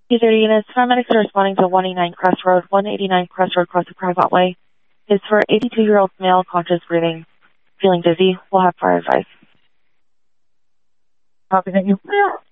P30 units, paramedics are responding to 189 Crest Road, 189 Crest Road, across the private way. Is for 82-year-old male, conscious, breathing, feeling dizzy. We'll have fire advice. Copy, thank you.